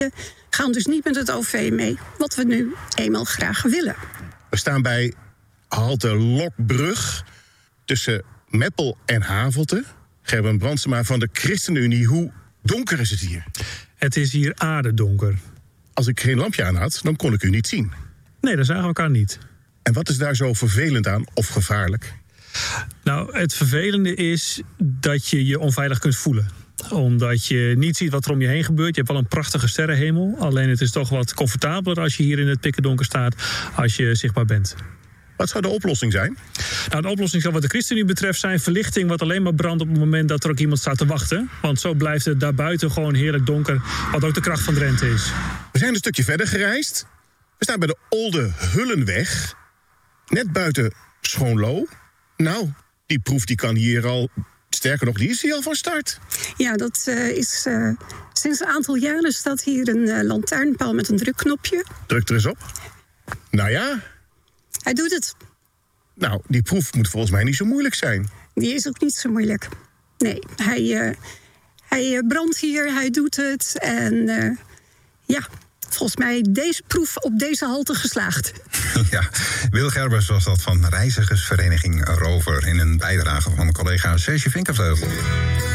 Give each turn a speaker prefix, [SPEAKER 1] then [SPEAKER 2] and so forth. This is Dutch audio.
[SPEAKER 1] gaan dus niet met het OV mee, wat we nu eenmaal graag willen.
[SPEAKER 2] We staan bij halte Lokbrug tussen Meppel en Havelte. Gerben Brandsema van de ChristenUnie. Hoe donker is het hier?
[SPEAKER 3] Het is hier aardedonker.
[SPEAKER 2] Als ik geen lampje aan had, dan kon ik u niet zien.
[SPEAKER 3] Nee, dat zagen we elkaar niet.
[SPEAKER 2] En wat is daar zo vervelend aan of gevaarlijk?
[SPEAKER 3] Nou, het vervelende is dat je je onveilig kunt voelen. Omdat je niet ziet wat er om je heen gebeurt. Je hebt wel een prachtige sterrenhemel. Alleen het is toch wat comfortabeler als je hier in het pikkerdonker staat, als je zichtbaar bent.
[SPEAKER 2] Wat zou de oplossing zijn?
[SPEAKER 3] Nou, de oplossing zou wat de ChristenUnie betreft zijn verlichting wat alleen maar brandt op het moment dat er ook iemand staat te wachten. Want zo blijft het daarbuiten gewoon heerlijk donker, wat ook de kracht van Drenthe is.
[SPEAKER 2] We zijn een stukje verder gereisd. We staan bij de Olde Hullenweg. Net buiten Schoonlo. Nou, die proef die kan hier al. Sterker nog, die is hier al van start.
[SPEAKER 1] Ja, dat is sinds een aantal jaren staat hier een lantaarnpaal met een drukknopje.
[SPEAKER 2] Druk er eens op. Nou ja.
[SPEAKER 1] Hij doet het.
[SPEAKER 2] Nou, die proef moet volgens mij niet zo moeilijk zijn.
[SPEAKER 1] Die is ook niet zo moeilijk. Nee, hij brandt hier, hij doet het. En ja, volgens mij deze proef op deze halte geslaagd.
[SPEAKER 4] Ja, Wil Gerbers was dat van reizigersvereniging Rover in een bijdrage van collega Serge Vinkervleugel.